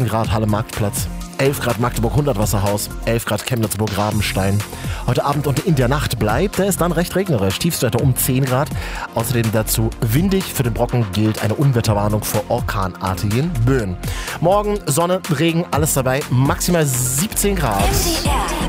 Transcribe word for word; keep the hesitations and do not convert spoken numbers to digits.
zehn Grad Halle Marktplatz, elf Grad Magdeburg Hundertwasserhaus, elf Grad Chemnitz-Burg Rabenstein. Heute Abend und in der Nacht bleibt es dann recht regnerisch. Tiefstwerte um zehn Grad. Außerdem dazu windig. Für den Brocken gilt eine Unwetterwarnung vor orkanartigen Böen. Morgen Sonne, Regen, alles dabei. Maximal siebzehn Grad.